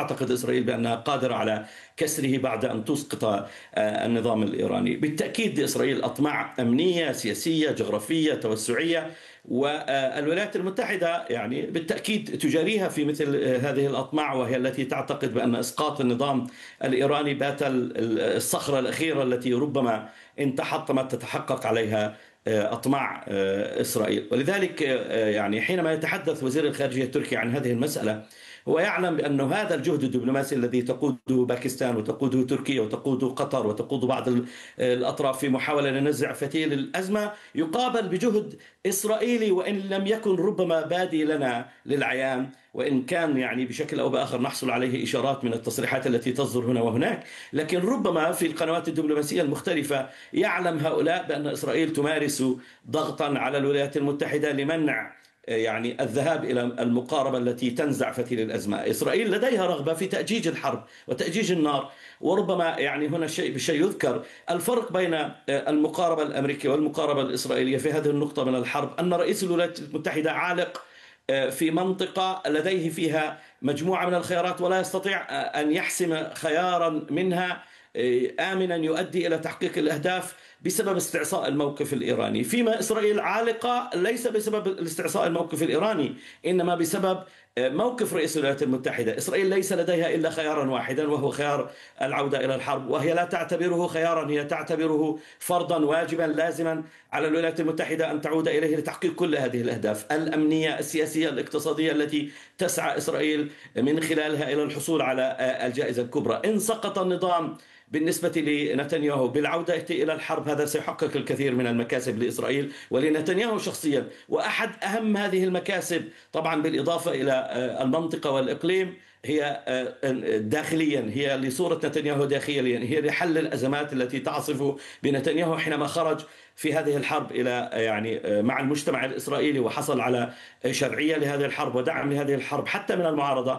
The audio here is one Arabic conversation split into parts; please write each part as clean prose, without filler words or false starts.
تعتقد إسرائيل بأنها قادرة على كسره بعد أن تسقط النظام الإيراني. بالتأكيد إسرائيل أطماع أمنية سياسية جغرافية توسعية، والولايات المتحدة يعني بالتأكيد تجاريها في مثل هذه الأطماع، وهي التي تعتقد بأن إسقاط النظام الإيراني بات الصخرة الأخيرة التي ربما إن تحطمت تتحقق عليها أطماع إسرائيل. ولذلك يعني حينما يتحدث وزير الخارجية التركي عن هذه المسألة، هو يعلم بأن هذا الجهد الدبلوماسي الذي تقوده باكستان وتقوده تركيا وتقوده قطر وتقود بعض الأطراف في محاولة لنزع فتيل الأزمة يقابل بجهد إسرائيلي، وإن لم يكن ربما بادي لنا للعيان، وإن كان يعني بشكل أو بآخر نحصل عليه إشارات من التصريحات التي تصدر هنا وهناك، لكن ربما في القنوات الدبلوماسية المختلفة يعلم هؤلاء بأن إسرائيل تمارس ضغطا على الولايات المتحدة لمنع يعني الذهاب إلى المقاربة التي تنزع فتيل الأزمة. إسرائيل لديها رغبة في تأجيج الحرب وتأجيج النار، وربما يعني هنا شيء يذكر الفرق بين المقاربة الأمريكية والمقاربة الإسرائيلية في هذه النقطة من الحرب، أن رئيس الولايات المتحدة عالق في منطقة لديه فيها مجموعة من الخيارات ولا يستطيع أن يحسم خيارا منها آمنا يؤدي إلى تحقيق الأهداف بسبب استعصاء الموقف الإيراني، فيما إسرائيل عالقة ليس بسبب استعصاء الموقف الإيراني، إنما بسبب موقف رئيس الولايات المتحدة. إسرائيل ليس لديها إلا خيارا واحدا، وهو خيار العودة إلى الحرب، وهي لا تعتبره خيارا، هي تعتبره فرضا واجبا لازما على الولايات المتحدة أن تعود إليه لتحقيق كل هذه الأهداف الأمنية السياسية الاقتصادية التي تسعى إسرائيل من خلالها إلى الحصول على الجائزة الكبرى. إن سقط النظام بالنسبة لنتنياهو بالعودة إلى الحرب، هذا سيحقق الكثير من المكاسب لإسرائيل ولنتنياهو شخصيا، وأحد أهم هذه المكاسب طبعا بالإضافة إلى المنطقة والإقليم هي داخليا، هي لصورة نتنياهو داخليا، هي لحل الأزمات التي تعصف بنتنياهو حينما خرج في هذه الحرب إلى يعني مع المجتمع الإسرائيلي وحصل على شرعية لهذه الحرب ودعم لهذه الحرب حتى من المعارضة،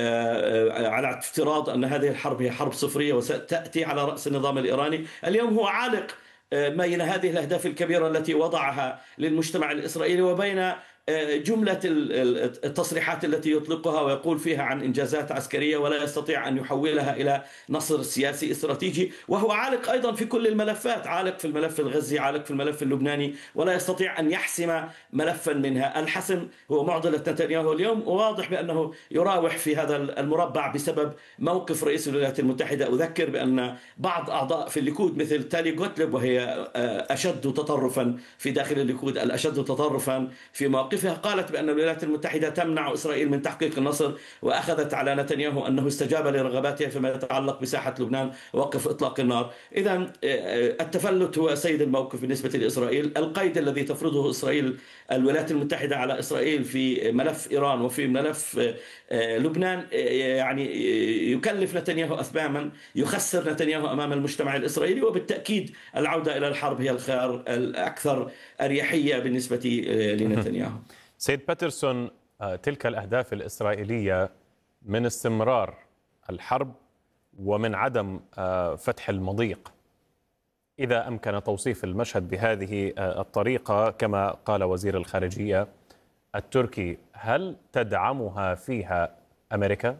على افتراض أن هذه الحرب هي حرب صفرية وستأتي على رأس النظام الإيراني. اليوم هو عالق بين هذه الأهداف الكبيرة التي وضعها للمجتمع الإسرائيلي وبين جملة التصريحات التي يطلقها ويقول فيها عن إنجازات عسكرية ولا يستطيع أن يحولها إلى نصر سياسي استراتيجي، وهو عالق أيضا في كل الملفات، عالق في الملف الغزي، عالق في الملف اللبناني، ولا يستطيع أن يحسم ملفا منها. الحسم هو معضلة نتنياهو اليوم، وواضح بأنه يراوح في هذا المربع بسبب موقف رئيس الولايات المتحدة. أذكر بأن بعض أعضاء في الليكود مثل تالي غوتلب، وهي أشد تطرفا في داخل الليكود، الأشد تطرفا في مواقفها، قالت بأن الولايات المتحدة تمنع إسرائيل من تحقيق النصر، وأخذت على نتنياهو أنه استجاب لرغباتها فيما يتعلق بساحة لبنان ووقف إطلاق النار. إذن التفلت هو سيد الموقف بالنسبة لإسرائيل. القيد الذي تفرضه إسرائيل الولايات المتحدة على إسرائيل في ملف إيران وفي ملف لبنان يعني يكلف نتنياهو أثمانا، يخسر نتنياهو أمام المجتمع الإسرائيلي، وبالتأكيد العودة إلى الحرب هي الخيار الأكثر أريحية بالنسبة لنتنياهو. سيد باترسون، تلك الأهداف الإسرائيلية من استمرار الحرب ومن عدم فتح المضيق، إذا أمكن توصيف المشهد بهذه الطريقة كما قال وزير الخارجية التركي، هل تدعمها فيها أمريكا؟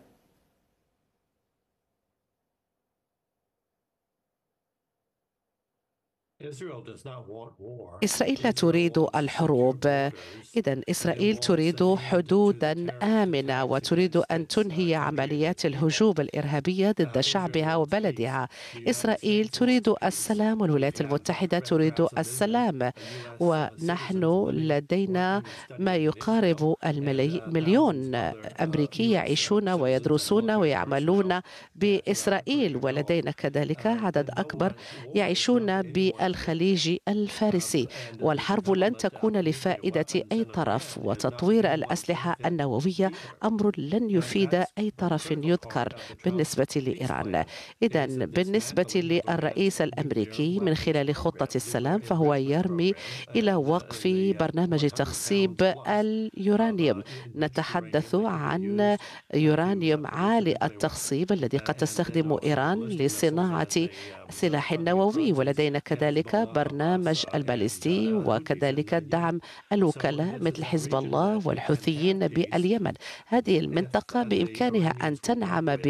إسرائيل لا تريد الحروب، إذن إسرائيل تريد حدودا آمنة وتريد أن تنهي عمليات الهجوم الإرهابية ضد شعبها وبلدها. إسرائيل تريد السلام والولايات المتحدة تريد السلام، ونحن لدينا ما يقارب المليون أمريكي يعيشون ويدرسون ويعملون بإسرائيل، ولدينا كذلك عدد أكبر يعيشون بالخليج الفارسي، والحرب لن تكون لفائدة أي طرف، وتطوير الأسلحة النووية أمر لن يفيد أي طرف يذكر بالنسبة لإيران. إذن بالنسبة للرئيس الأمريكي من خلال خطة السلام فهو يرمي إلى وقف برنامج تخصيب اليورانيوم. نتحدث عن يورانيوم عالي التخصيب الذي قد تستخدم إيران لصناعة سلاح نووي، ولدينا كذلك برنامج الباليستي وكذلك دعم الوكلاء مثل حزب الله والحوثيين باليمن. هذه المنطقة بإمكانها أن تنعم